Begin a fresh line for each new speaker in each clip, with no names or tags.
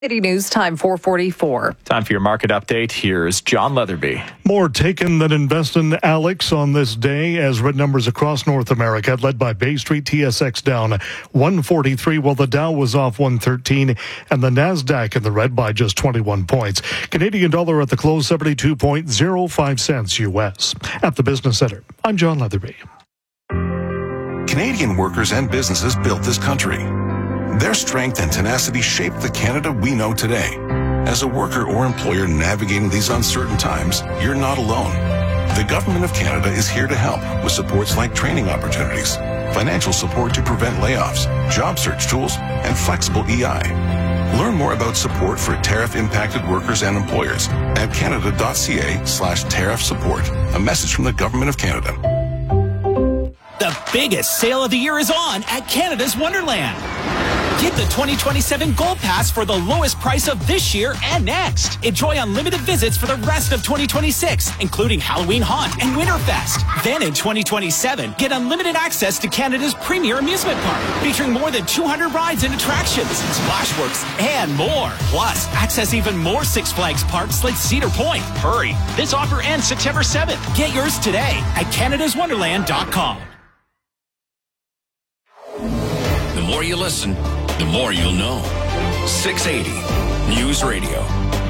City News Time 4:44.
Time for your market update. Here's John Leatherby.
More taken than invested, Alex, on this day as red numbers across North America, led by Bay Street. TSX down 143, while the Dow was off 113, and the NASDAQ in the red by just 21 points. Canadian dollar at the close, 72.05 cents U.S. At the Business Center, I'm John Leatherby.
Canadian workers and businesses built this country. Their strength and tenacity shaped the Canada we know today. As a worker or employer navigating these uncertain times, you're not alone. The Government of Canada is here to help with supports like training opportunities, financial support to prevent layoffs, job search tools, and flexible EI. Learn more about support for tariff-impacted workers and employers at canada.ca/tariff support. A message from the Government of Canada.
The biggest sale of the year is on at Canada's Wonderland. Get the 2027 Gold Pass for the lowest price of this year and next. Enjoy unlimited visits for the rest of 2026, including Halloween Haunt and Winterfest. Then in 2027, get unlimited access to Canada's premier amusement park, featuring more than 200 rides and attractions, Splashworks, and more. Plus, access even more Six Flags parks like Cedar Point. Hurry, this offer ends September 7th. Get yours today at canadaswonderland.com.
The more you listen, the more you'll know. 680 News Radio.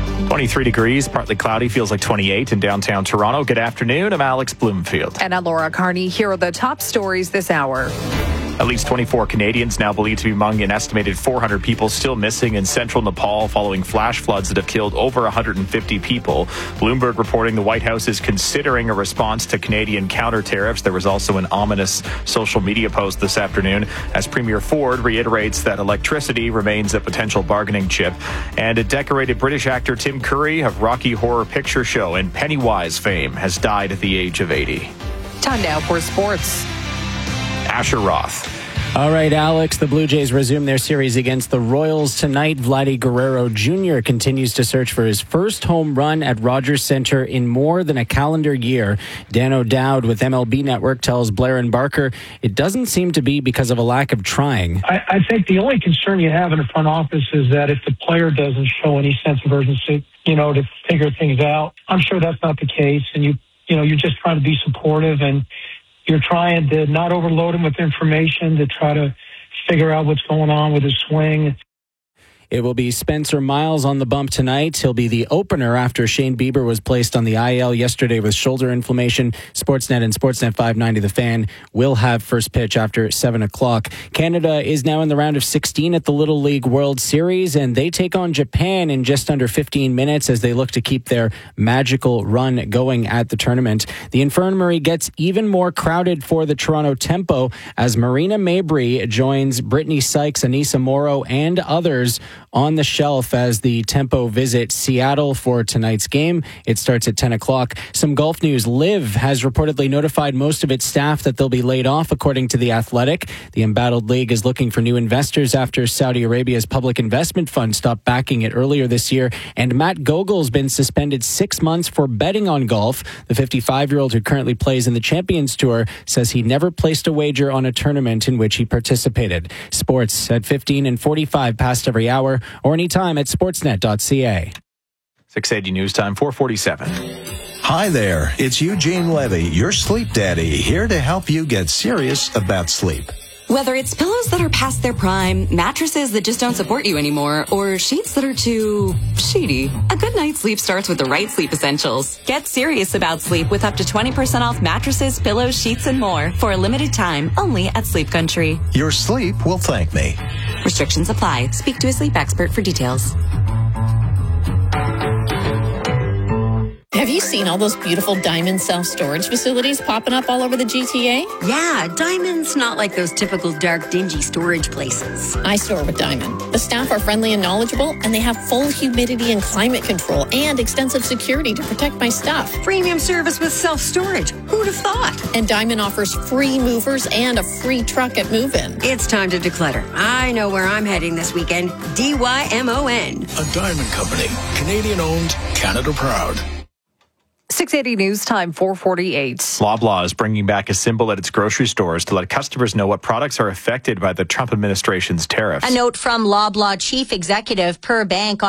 23 degrees, partly cloudy, feels like 28 in downtown Toronto. Good afternoon. I'm Alex Bloomfield.
And I'm Laura Carney. Here are the top stories this hour.
At least 24 Canadians now believed to be among an estimated 400 people still missing in central Nepal following flash floods that have killed over 150 people. Bloomberg reporting the White House is considering a response to Canadian counter tariffs. There was also an ominous social media post this afternoon as Premier Ford reiterates that electricity remains a potential bargaining chip. And a decorated British actor Tim Curry of Rocky Horror Picture Show and Pennywise fame has died at the age of 80.
Time now for sports.
Asher Roth.
All right, Alex, the Blue Jays resume their series against the Royals tonight. Vladdy Guerrero Jr. continues to search for his first home run at Rogers Center in more than a calendar year. Dan O'Dowd with MLB Network tells Blair and Barker it doesn't seem to be because of a lack of trying.
I think the only concern you have in the front office is that if the player doesn't show any sense of urgency, to figure things out. I'm sure that's not the case, and you're just trying to be supportive, and you're trying to not overload him with information to try to figure out what's going on with his swing.
It will be Spencer Miles on the bump tonight. He'll be the opener after Shane Bieber was placed on the IL yesterday with shoulder inflammation. Sportsnet and Sportsnet 590 The Fan will have first pitch after 7 o'clock. Canada is now in the round of 16 at the Little League World Series, and they take on Japan in just under 15 minutes as they look to keep their magical run going at the tournament. The infirmary gets even more crowded for the Toronto Tempo as Marina Mabrey joins Brittany Sykes, Anissa Morrow, and others on the shelf as the Tempo visit Seattle for tonight's game. It starts at 10 o'clock. Some golf news. LIV has reportedly notified most of its staff that they'll be laid off, according to The Athletic. The embattled league is looking for new investors after Saudi Arabia's public investment fund stopped backing it earlier this year. And Matt Gogel's been suspended 6 months for betting on golf. The 55-year-old who currently plays in the Champions Tour says he never placed a wager on a tournament in which he participated. Sports at 15 and 45 past every hour, or anytime at sportsnet.ca.
680 News Time, 4:47.
Hi there, it's Eugene Levy, your sleep daddy, here to help you get serious about sleep.
Whether it's pillows that are past their prime, mattresses that just don't support you anymore, or sheets that are too sheety, a good night's sleep starts with the right sleep essentials. Get serious about sleep with up to 20% off mattresses, pillows, sheets, and more for a limited time only at Sleep Country.
Your sleep will thank me.
Restrictions apply. Speak to a sleep expert for details.
Have you seen all those beautiful Diamond self-storage facilities popping up all over the GTA?
Yeah, Diamond's not like those typical dark, dingy storage places.
I store with Diamond. The staff are friendly and knowledgeable, and they have full humidity and climate control and extensive security to protect my stuff.
Premium service with self-storage. Who'd have thought?
And Diamond offers free movers and a free truck at move-in.
It's time to declutter. I know where I'm heading this weekend. DYMON.
A Diamond Company. Canadian owned, Canada proud.
680 News Time, 448.
Loblaw is bringing back a symbol at its grocery stores to let customers know what products are affected by the Trump administration's tariffs.
A note from Loblaw Chief Executive Per Bank